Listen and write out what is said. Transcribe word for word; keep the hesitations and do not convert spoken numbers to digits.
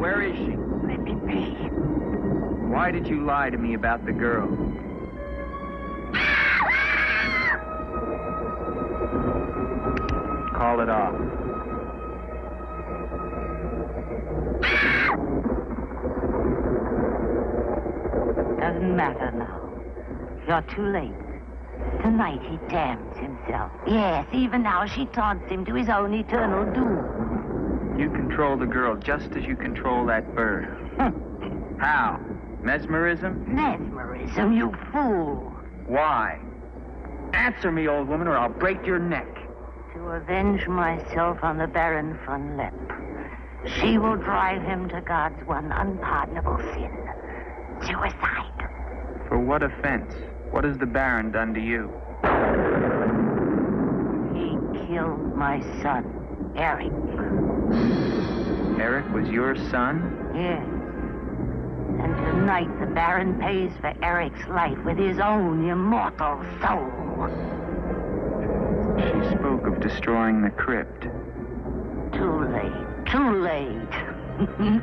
Where is she? Let me be. Why did you lie to me about the girl? Call it off. Doesn't matter now. You're too late. Tonight he damns himself. Yes, even now she taunts him to his own eternal doom. You control the girl just as you control that bird. How? Mesmerism? Mesmerism, you fool. Why? Answer me, old woman, or I'll break your neck. To avenge myself on the Baron von Lepp. She will drive him to God's one unpardonable sin. Suicide. For what offense? What has the Baron done to you? He killed my son, Eric. Eric was your son? Yes. And tonight the Baron pays for Eric's life with his own immortal soul. She spoke of destroying the crypt. Too late. Too late.